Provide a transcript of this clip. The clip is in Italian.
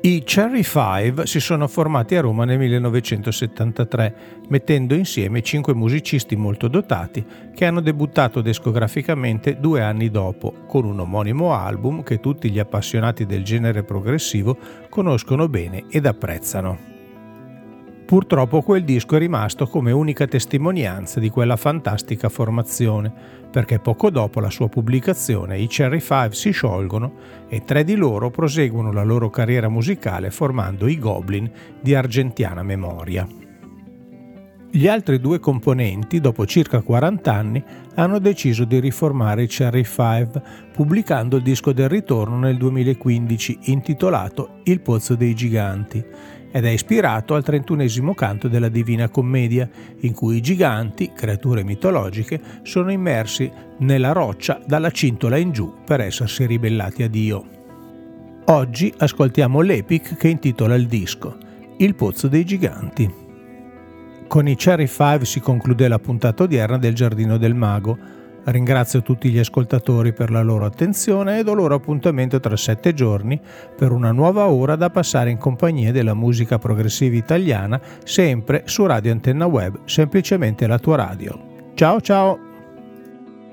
I Cherry Five si sono formati a Roma nel 1973, mettendo insieme 5 musicisti molto dotati che hanno debuttato discograficamente 2 anni dopo, con un omonimo album che tutti gli appassionati del genere progressivo conoscono bene ed apprezzano. Purtroppo quel disco è rimasto come unica testimonianza di quella fantastica formazione, perché poco dopo la sua pubblicazione i Cherry Five si sciolgono e 3 di loro proseguono la loro carriera musicale formando i Goblin di argentiana memoria. Gli altri 2 componenti, dopo circa 40 anni, hanno deciso di riformare i Cherry Five, pubblicando il disco del ritorno nel 2015 intitolato Il Pozzo dei Giganti, ed è ispirato al 31esimo canto della Divina Commedia, in cui i giganti, creature mitologiche, sono immersi nella roccia dalla cintola in giù per essersi ribellati a Dio. Oggi ascoltiamo l'epic che intitola il disco, Il Pozzo dei Giganti. Con i Cherry Five si conclude la puntata odierna del Giardino del Mago. Ringrazio tutti gli ascoltatori per la loro attenzione e do loro appuntamento tra 7 giorni per una nuova ora da passare in compagnia della musica progressiva italiana, sempre su Radio Antenna Web, semplicemente la tua radio. Ciao ciao!